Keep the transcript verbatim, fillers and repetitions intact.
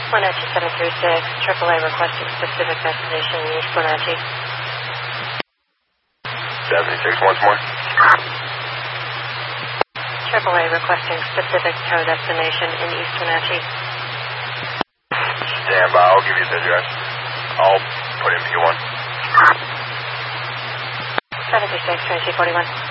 Wenatchee seven three six, triple A requesting specific destination in East Wenatchee. seventy-six, once more. triple A requesting specific tow destination in East Wenatchee. Stand by, I'll give you the address. I'll put in P one. seven three six, twenty-two forty-one.